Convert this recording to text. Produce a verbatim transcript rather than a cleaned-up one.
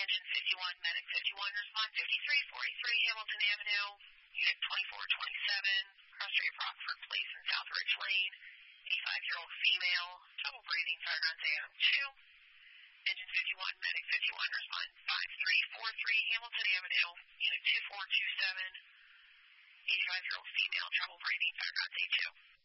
Engine fifty-one, Medic fifty-one, respond fifty-three forty-three Hamilton Avenue, Unit twenty-four twenty-seven, cross street Rockford Place and South Ridge Lane, eighty-five-year-old female, trouble breathing, fire grounds A M two. Engine fifty-one, Medic fifty-one, respond five three four three Hamilton Avenue, Unit two four two seven, eighty-five-year-old female, trouble breathing, fire grounds A two.